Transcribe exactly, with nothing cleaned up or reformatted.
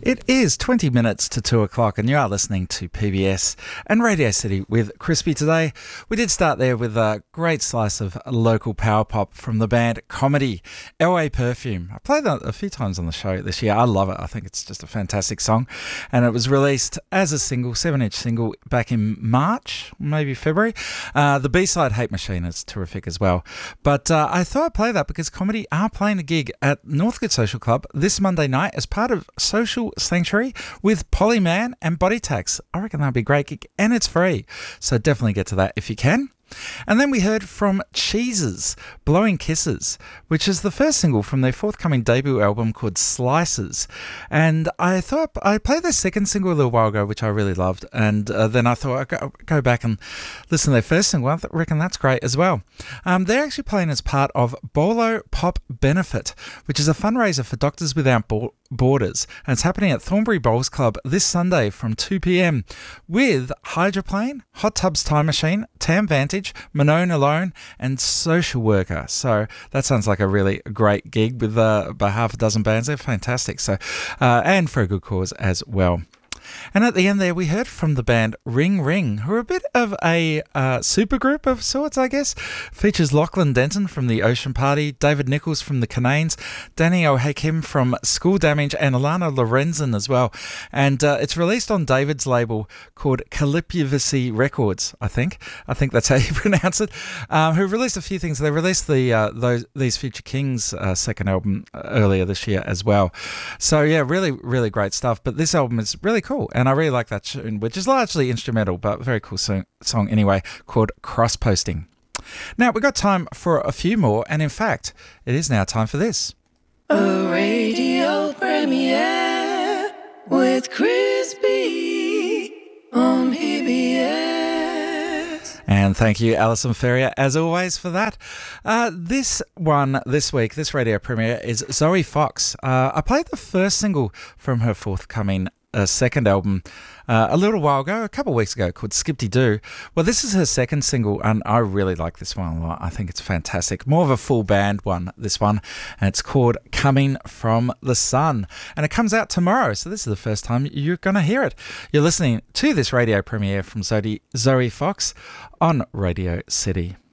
It is twenty minutes to two o'clock and you are listening to P B S and Radio City with Crispy today. We did start there with a great slice of local power pop from the band Comedy, L A Perfume. I played that a few times on the show this year. I love it. I think it's just a fantastic song. And it was released as a single, seven-inch single back in March, maybe February. Uh, the B-side, Hate Machine, is terrific as well. But uh, I thought I'd play that because Comedy are playing a gig at Northcote Social Club this Monday night as part of Social Sanctuary with Polyman and Body Tax. I reckon that'd be a great gig and it's free. So definitely get to that if you can. And then we heard from Cheeses, Blowing Kisses, which is the first single from their forthcoming debut album called Slices. And I thought I played their second single a little while ago, which I really loved. And uh, then I thought I'd go, go back and listen to their first single. I reckon that's great as well. Um, they're actually playing as part of Bolo Pop Benefit, which is a fundraiser for Doctors Without Bo- Borders. And it's happening at Thornbury Bowls Club this Sunday from two p.m. with Hydroplane, Hot Tubs Time Machine, Tam Vantage, Manone Alone and Social Worker. So that sounds like a really great gig with uh, about half a dozen bands. They're fantastic. So uh, and for a good cause as well. And at the end there, we heard from the band Ring Ring, who are a bit of a uh, supergroup of sorts, I guess. Features Lachlan Denton from the Ocean Party, David Nichols from the Cananes, Danny O'Hakim from School Damage, and Alana Lorenzen as well. And uh, it's released on David's label called Calypivisi Records, I think. I think that's how you pronounce it. Um, who released a few things. They released the uh, those these Future Kings uh, second album earlier this year as well. So yeah, really, really great stuff. But this album is really cool. And I really like that tune, which is largely instrumental, but a very cool song, song anyway, called Cross Posting. Now, we've got time for a few more, and in fact, it is now time for this. A radio premiere with Crispy on P B S. And thank you, Alison Ferrier, as always, for that. Uh, this one this week, this radio premiere, is Zoe Fox. Uh, I played the first single from her forthcoming a second album uh, a little while ago, a couple of weeks ago, called Skipty Doo. Well, this is her second single, and I really like this one a lot. I think it's fantastic. More of a full band one, this one, and it's called Coming From the Sun. And it comes out tomorrow, so this is the first time you're going to hear it. You're listening to this radio premiere from Zoe, Zoe Fox on Radio City.